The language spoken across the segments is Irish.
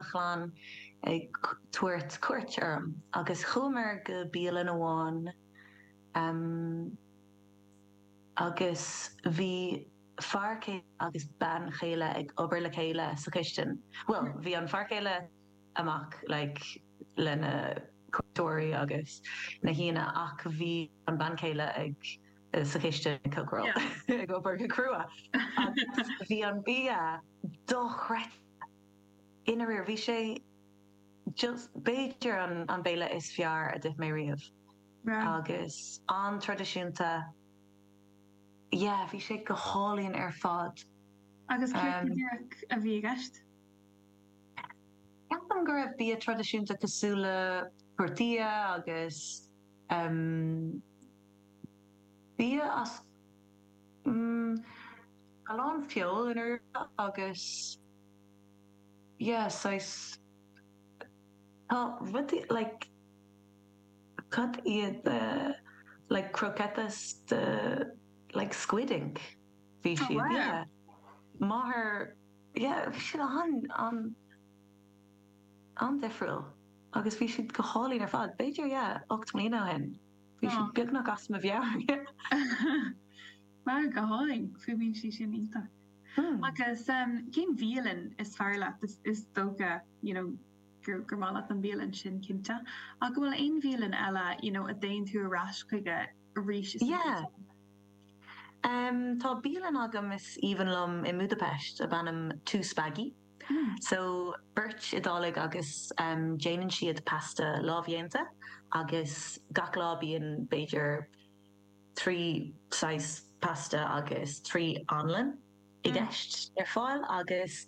chláán ag tuairt cuairt orm agus chumer go bíal an amháin agus bhí farcé agus ban chéile ag obair le chéile sa Christian. Well, bhí an farcéile amach lena cuatóirí agus na híana ach bhí an ban chéile ag sa Christian cogral ag obair go crua. Bhí an bia dochret inar bhí sé just béidir an béile is fear a dif mé riamh. Agus an tradiisiúnta bhí sé go hálíonn ar fad. Agus céirc a bhí gist? Ceapan gur raibh bí a tradiisiúnta cosúla tortilla agus bí as galán fiol inar agus sais cut iad like croquetas the like squid ink bhí siad Maher si an difriúil agus bhí siad go hálín ar fad beidir 8 mlíana hen bhí siad beagnach as ma bhear mar go háling fubín si sin ítach agus cén bhíalan is fearla is dóga gur mála an bhíalan sin cinnte a go bhfuil aon bhíalan eile a daon tú arás chuige a rís tá bíalan agam is íhanlum in Budapest a bannam tú spaghetti. So birch idálig agus Janan siad pasta lábhéanta agus gach lábíon beidir 3 size pasta agus 3 anlan i gceist ar fáil agus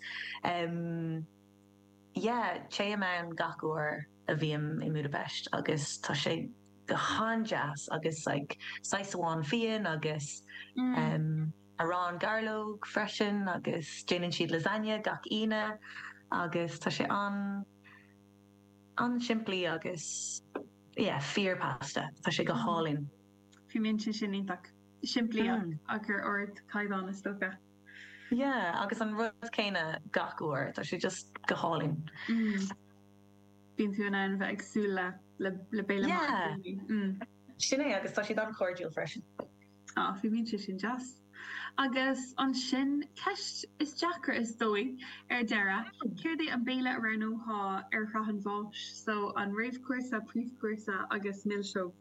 sé amán gach uair a bhíam in Budapest agus tá sé go hanjas agus like saisháin fian agus arán garlóg freisin agus déanann siad lasagne gach ine agus tá sé an siimplí agus fear pasta tá sé go hálinn. Fi min sin ítach siimplí agur ort caiidán is stocha. Agus an rud céine gach uair tá sé just go hálinn. Bín tú an bheith agsúla le béle Sinné agus tá si an cordial freisin. Fi min sin just. Agus an sin ceist is Jackar is dói deire céir é an béile ranóá ar chrahan bháis so an raibh cuasa príomh cuasa agus millseo.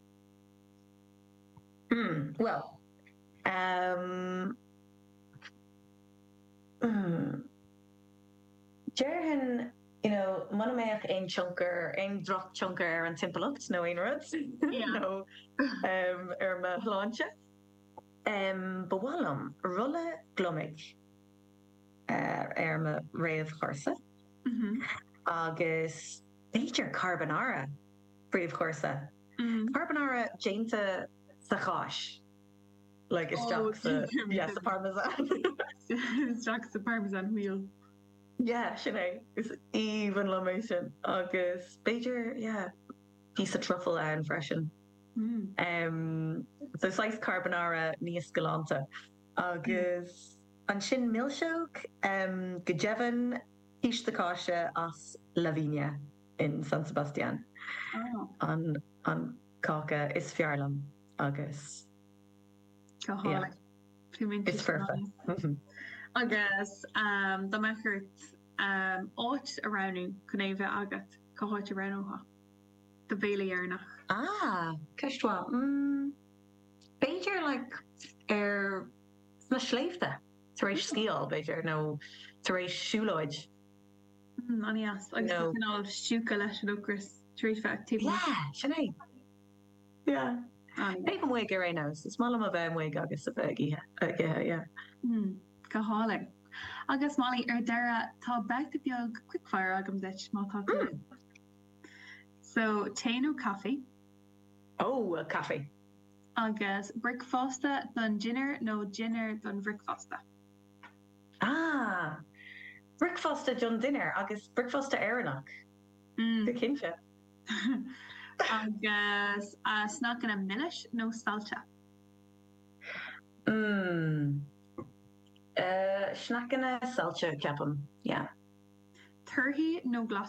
Well Jerhan man méach ein chunker ein drop chunker an timpelacht no ein ruds no ma hláintse bawalm rulle glomig ma réamh chósa agus beidir carbonara bríomh chósa carbonara déanta sa cháis like it's Jack the parmesan it's Jack the parmesan wheel. Sinné is even location agus beidir piece of truffle an freshen. So slice carbonara níos galanta agus an sin milshoke gejevan hís de cáise as Lavinia in San Sebastian. An caca is fiarlam agus it's perfect. Agus da mechert áit aránu chun éh agat cááit aránuha de béle arnach. Ceistá beidir like na sléifte taréis scíal beidir nó taréis siúlóid. Anías agus ná siúca leis an ochras taréis fechtí. Sinné. Éic an mhuiig ar rénos, is mála a bheith mhuiig agus a bheith yeah. Go háling. Agus Molly deire tá beagta beag quickfire agam deit mátá. So té nó caffé. Caffé. Agus brickfasta don dinner nó dinner don brickfasta. Brickfasta John dinner agus brickfasta airnach. Go cinse. Agus snackan a millish nó salsa. Snacken a salsa ceapam, Turkey nó